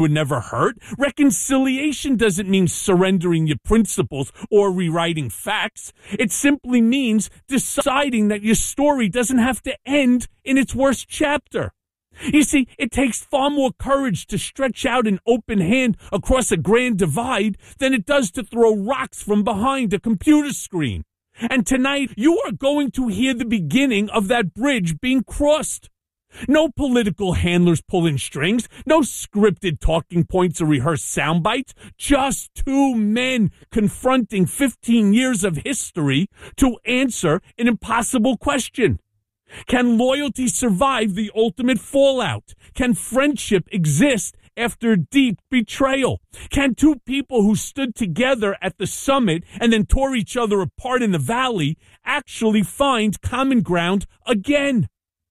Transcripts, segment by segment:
would never hurt. Reconciliation doesn't mean surrendering your principles or rewriting facts. It simply means deciding that your story doesn't have to end in its worst chapter. You see, it takes far more courage to stretch out an open hand across a grand divide than it does to throw rocks from behind a computer screen. And tonight, you are going to hear the beginning of that bridge being crossed. No political handlers pulling strings, no scripted talking points or rehearsed sound bites, just two men confronting 15 years of history to answer an impossible question. Can loyalty survive the ultimate fallout? Can friendship exist after deep betrayal? Can two people who stood together at the summit and then tore each other apart in the valley actually find common ground again?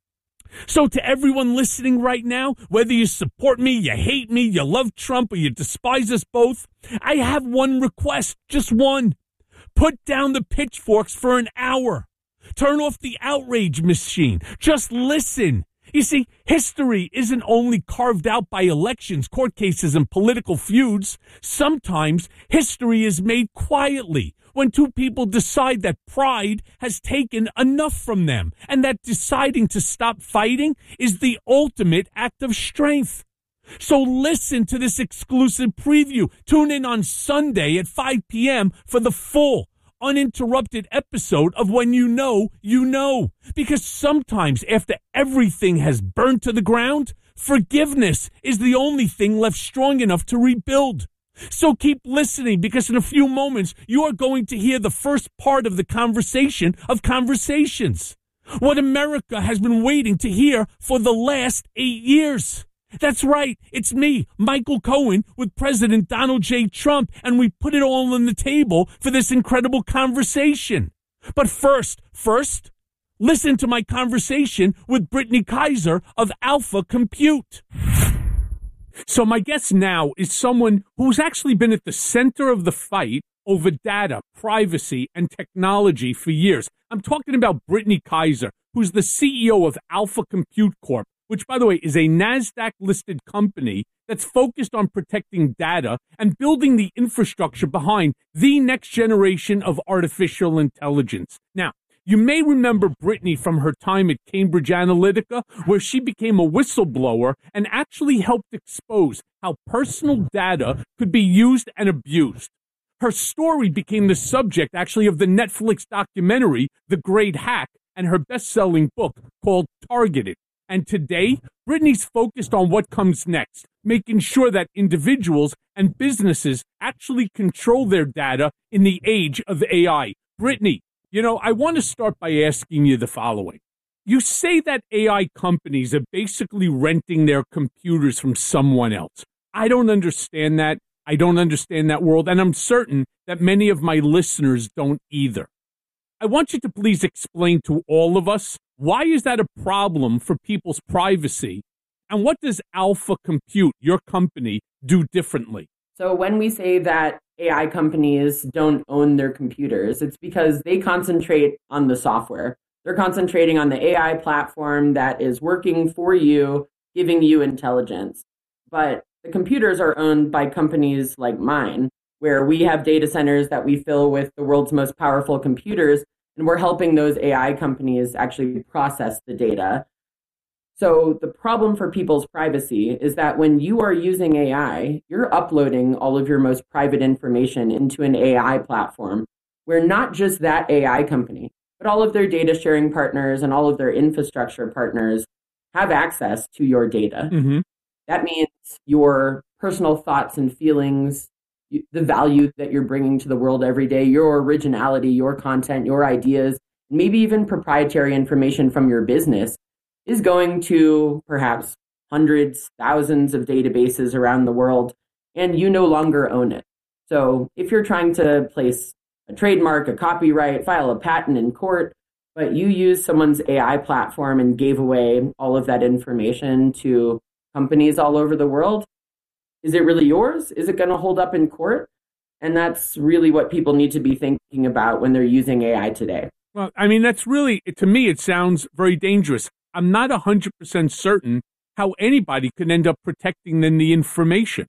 So to everyone listening right now, whether you support me, you hate me, you love Trump, or you despise us both, I have one request, just one. Put down the pitchforks for an hour. Turn off the outrage machine. Just listen. You see, history isn't only carved out by elections, court cases, and political feuds. Sometimes history is made quietly when two people decide that pride has taken enough from them and that deciding to stop fighting is the ultimate act of strength. So listen to this exclusive preview. Tune in on Sunday at 5 p.m. for the full uninterrupted episode of When You Know, You Know. Because sometimes after everything has burned to the ground, forgiveness is the only thing left strong enough to rebuild. So keep listening, because in a few moments, you are going to hear the first part of the conversation of conversations. What America has been waiting to hear for the last 8 years. That's right. It's me, Michael Cohen, with President Donald J. Trump, and we put it all on the table for this incredible conversation. But first, listen to my conversation with Brittany Kaiser of Alpha Compute. So my guest now is someone who's actually been at the center of the fight over data, privacy, and technology for years. I'm talking about Brittany Kaiser, who's the CEO of Alpha Compute Corp., which, by the way, is a NASDAQ-listed company that's focused on protecting data and building the infrastructure behind the next generation of artificial intelligence. Now, you may remember Brittany from her time at Cambridge Analytica, where she became a whistleblower and actually helped expose how personal data could be used and abused. Her story became the subject, actually, of the Netflix documentary, The Great Hack, and her best-selling book called Targeted. And today, Brittany's focused on what comes next, making sure that individuals and businesses actually control their data in the age of AI. Brittany, I want to start by asking you the following. You say that AI companies are basically renting their computers from someone else. I don't understand that. I don't understand that world, and I'm certain that many of my listeners don't either. I want you to please explain to all of us, why is that a problem for people's privacy? And what does Alpha Compute, your company, do differently? So when we say that AI companies don't own their computers, it's because they concentrate on the software. They're concentrating on the AI platform that is working for you, giving you intelligence. But the computers are owned by companies like mine, where we have data centers that we fill with the world's most powerful computers, and we're helping those AI companies actually process the data. So the problem for people's privacy is that when you are using AI, you're uploading all of your most private information into an AI platform where not just that AI company, but all of their data sharing partners and all of their infrastructure partners have access to your data. Mm-hmm. That means your personal thoughts and feelings, the value that you're bringing to the world every day, your originality, your content, your ideas, maybe even proprietary information from your business is going to perhaps hundreds, thousands of databases around the world, and you no longer own it. So if you're trying to place a trademark, a copyright, file a patent in court, but you use someone's AI platform and gave away all of that information to companies all over the world, is it really yours? Is it going to hold up in court? And that's really what people need to be thinking about when they're using AI today. Well, I mean, that's really, to me, it sounds very dangerous. I'm not 100% certain how anybody could end up protecting then the information.